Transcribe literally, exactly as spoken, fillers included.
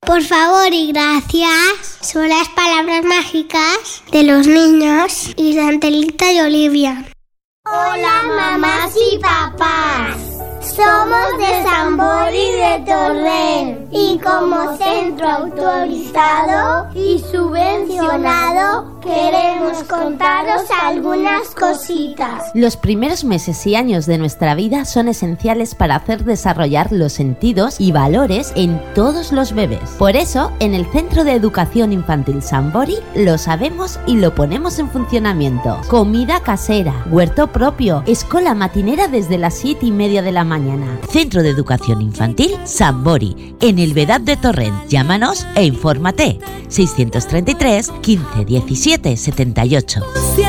por favor y gracias son las palabras mágicas de los niños y de Angelita y Olivia. Hola, mamás y papás. Somos de Sambori de Torrent y como centro autorizado y subvencionado queremos contaros algunas cositas. Los primeros meses y años de nuestra vida son esenciales para hacer desarrollar los sentidos y valores en todos los bebés. Por eso, en el Centro de Educación Infantil Sambori lo sabemos y lo ponemos en funcionamiento. Comida casera, huerto propio, escuela matinera desde las siete y media de la mañana. Centro de Educación Infantil Sambori, en el Vedad de Torrent. Llámanos e infórmate. seiscientos treinta y tres, quince, diecisiete, setenta y ocho.